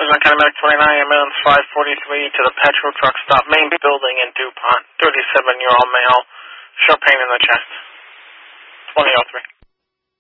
on County Medic 49, ambulance 543 to the Petro Truck Stop main building in DuPont. 37-year-old male, show pain in the chest. 2003.